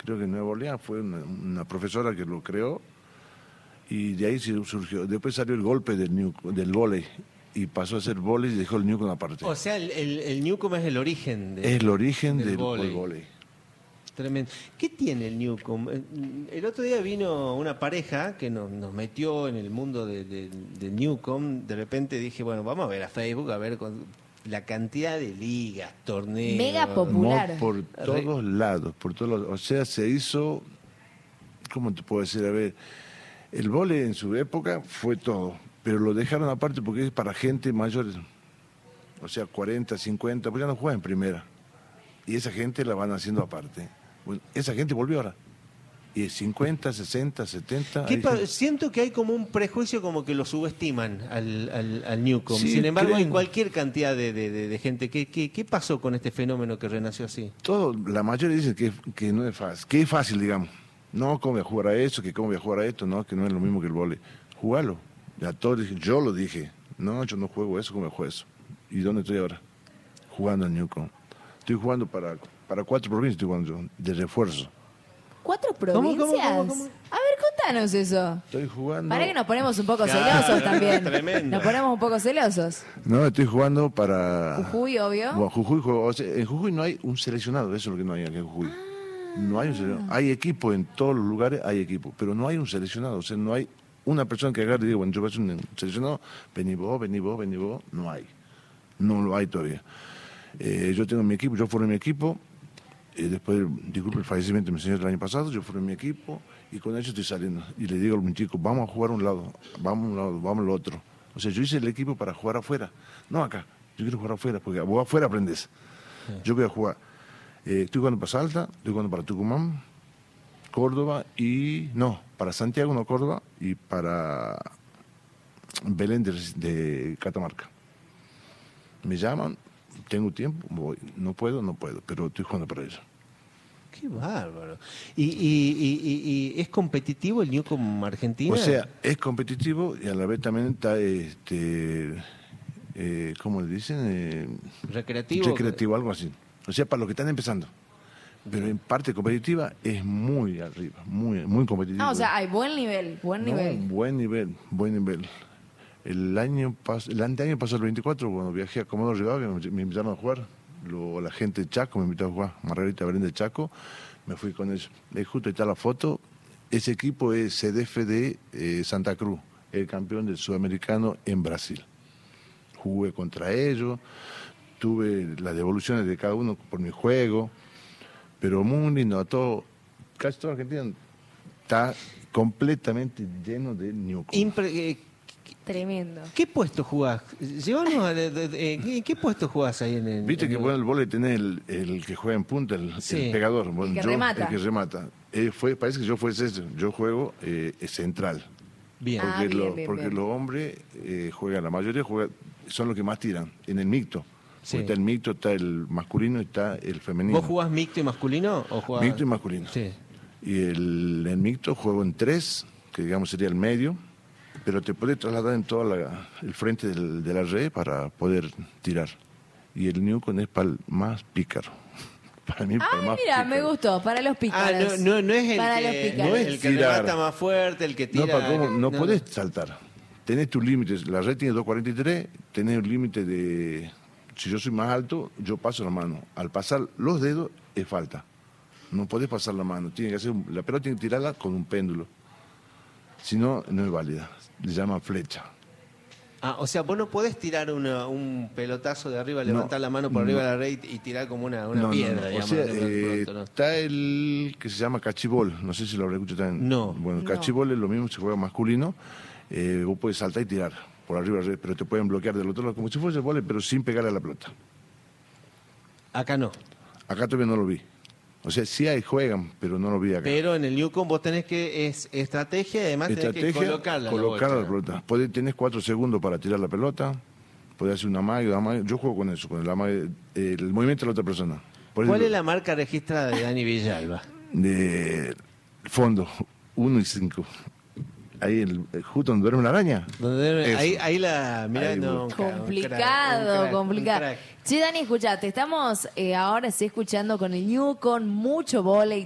creo que en Nueva Orleans, fue una profesora que lo creó, y de ahí surgió. Después salió el golpe del vóley, y pasó a ser vóley y dejó el Newcomb aparte. O sea, el Newcomb es el origen Es el origen del vóley. vóley. Tremendo. ¿Qué tiene el Newcomb? El otro día vino una pareja que nos metió en el mundo del Newcomb. De repente dije, bueno, vamos a ver a Facebook, a ver la cantidad de ligas, torneos. Mega popular. Por todos lados, por todos lados. O sea, se hizo, ¿cómo te puedo decir? A ver, el vóley en su época fue todo, pero lo dejaron aparte porque es para gente mayor, o sea, 40, 50, pues ya no juega en primera. Y esa gente la van haciendo aparte. Bueno, esa gente volvió ahora. Y 50, 60, 70... Siento que hay como un prejuicio como que lo subestiman al Newcomb. Sí, sin embargo, creen. hay cualquier cantidad de gente. ¿Qué pasó con este fenómeno que renació así? La mayoría dicen que no es fácil, que es fácil, digamos. No, ¿cómo voy a jugar a eso? Que ¿cómo voy a jugar a esto? No, que no es lo mismo que el vóley. Jugalo. Ya todos dije, yo lo dije. No, yo no juego eso, ¿cómo juego eso? ¿Y dónde estoy ahora? Jugando al Newcomb. Estoy jugando para 4 provincias, estoy jugando yo, de refuerzo. 4 provincias. ¿Cómo? A ver, contanos eso. Estoy jugando... Para que nos ponemos un poco celosos también. Tremendo. Nos ponemos un poco celosos. No, estoy jugando para... Jujuy, obvio. Bueno, Jujuy juego, o sea, en Jujuy no hay un seleccionado, eso es lo que no hay aquí en Jujuy. No hay un seleccionado. Hay equipo en todos los lugares, hay equipo, pero no hay un seleccionado, o sea, no hay una persona que agarre y diga, bueno, yo voy a ser un seleccionado, vení vos, no hay. No lo hay todavía. Yo tengo mi equipo, yo formé mi equipo, después, disculpe el fallecimiento de mi señor el año pasado, yo formé mi equipo y con eso estoy saliendo. Y le digo a los chicos, vamos a jugar a un lado, vamos al otro. O sea, yo hice el equipo para jugar afuera, no acá. Yo quiero jugar afuera, porque vos afuera aprendés. Sí. Yo voy a jugar. Estoy jugando para Salta, estoy jugando para Tucumán, Córdoba y... No, para Santiago, no Córdoba, y para Belén de Catamarca. Me llaman, tengo tiempo, voy. No puedo, pero estoy jugando para ellos. Qué bárbaro. ¿Y es competitivo el Newcomb Argentina? O sea, es competitivo y a la vez también está, ¿cómo le dicen? Recreativo, algo así. O sea, para los que están empezando. Pero en parte competitiva es muy arriba, muy competitivo. O sea, hay buen nivel. Buen nivel. El año pasado, el 24, cuando viajé a Comodoro Rivadavia, me invitaron a jugar. La gente de Chaco me invitó a jugar. Margarita Berén de Chaco, me fui con ellos. Justo ahí está la foto. Ese equipo es CDF de Santa Cruz, el campeón del sudamericano en Brasil. Jugué contra ellos, tuve las devoluciones de cada uno por mi juego, pero muy lindo. Casi toda Argentina está completamente lleno de Newcomb. Tremendo. ¿Qué puesto jugás? Llévanos ¿qué puesto jugás ahí en el...? Viste que bueno, el vóley tiene el que juega en punta, el pegador. Bueno, el que remata. Parece que yo fuese ese. Yo juego central. Bien. Porque los hombres juegan, la mayoría son los que más tiran, en el mixto. Sí. Está el mixto, está el masculino y está el femenino. ¿Vos jugás mixto y masculino? ¿O jugás... Mixto y masculino. Sí. Y el mixto juego en 3, que digamos sería el medio, pero te puedes trasladar en todo el frente de la red para poder tirar. Y el Newcomb es para el más pícaro. Para mí, para el más mira, pícaro. Me gustó, para los pícaros. No es para los pícaros. El que remata más fuerte, el que tira... No podés saltar. Tenés tus límites. La red tiene 2.43, tenés un límite de... Si yo soy más alto, yo paso la mano. Al pasar los dedos, es falta. No podés pasar la mano. La pelota tiene que tirarla con un péndulo. Si no, no es válida. Le llaman flecha. O sea, vos no podés tirar un pelotazo de arriba, levantar la mano por arriba de la red y tirar como una piedra, digamos. O sea, está el que se llama cachibol. No sé si lo habré escuchado también. No. Bueno, el cachibol es lo mismo, se juega masculino. Vos podés saltar y tirar por arriba de la red, pero te pueden bloquear del otro lado, como si fuese vóley, pero sin pegarle a la pelota. Acá no. Acá todavía no lo vi. O sea, sí juegan, pero no lo vi acá. Pero en el Newcomb vos tenés que, es estrategia, además tenés que colocarla la pelota. Tenés 4 segundos para tirar la pelota, podés hacer una amague. Yo juego con eso, con el amague, el movimiento de la otra persona. ¿Cuál es la marca registrada de Dani Villalba? De fondo, 1 y 5. Ahí, justo donde duerme la araña. Ahí la... Mirá, complicado. Che, Dani, escuchate, estamos ahora sí escuchando con el Newcomb, mucho vóley.